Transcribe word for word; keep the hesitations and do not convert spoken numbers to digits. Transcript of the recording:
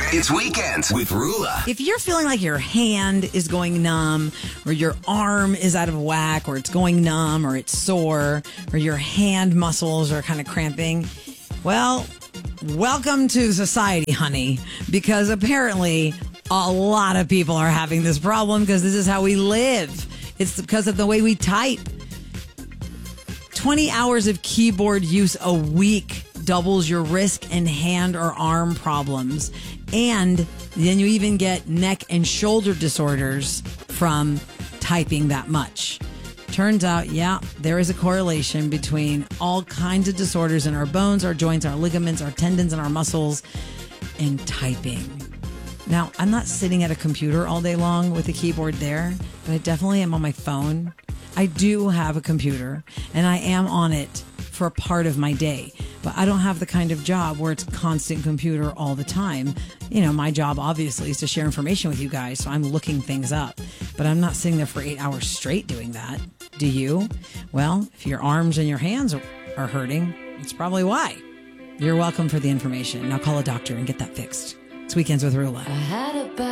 It's Weekends with Rula. If you're feeling like your hand is going numb, or your arm is out of whack, or it's going numb, or it's sore, or your hand muscles are kind of cramping, well, welcome to society, honey, because apparently a lot of people are having this problem because this is how we live. It's because of the way we type. twenty hours of keyboard use a week doubles your wrist and hand or arm problems. And then you even get neck and shoulder disorders from typing that much. Turns out, yeah, there is a correlation between all kinds of disorders in our bones, our joints, our ligaments, our tendons, and our muscles, and typing. Now, I'm not sitting at a computer all day long with a keyboard there, but I definitely am on my phone. I do have a computer, and I am on it for a part of my day. But I don't have the kind of job where it's constant computer all the time. You know, my job obviously is to share information with you guys, so I'm looking things up. But I'm not sitting there for eight hours straight doing that. Do you? Well, if your arms and your hands are hurting, it's probably why. You're welcome for the information. Now call a doctor and get that fixed. It's Weekends with Rula.